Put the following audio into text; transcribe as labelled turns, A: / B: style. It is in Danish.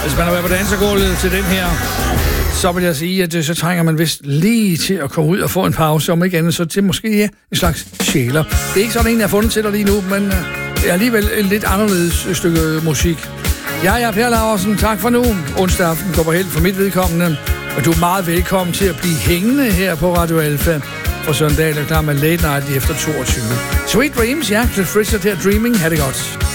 A: Hvis man har været på dansegulvet til den her, så vil jeg sige, at så trænger man vist lige til at komme ud og få en pause, om ikke andet, så til måske en slags sjæler. Det er ikke sådan en, jeg har fundet til dig lige nu, men det er alligevel et lidt anderledes stykke musik. Jeg er Per Laursen, tak for nu. Onsdag aften går på held for mit vedkommende, og du er meget velkommen til at blive hængende her på Radio Alfa. For Søren Dahl er klar med Late Night efter 22. Sweet Dreams, ja, Cliff Richard her, Dreaming, ha' det godt.